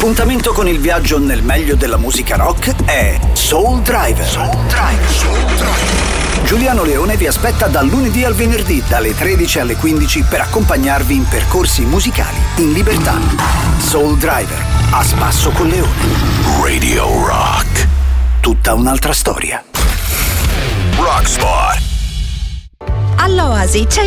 L'appuntamento con il viaggio nel meglio della musica rock è Soul Driver. Giuliano Leone vi aspetta dal lunedì al venerdì, dalle 13 alle 15 per accompagnarvi in percorsi musicali in libertà. Soul Driver, a spasso con Leone. Radio Rock. Tutta un'altra storia. Rockspot. All'Oasi c'è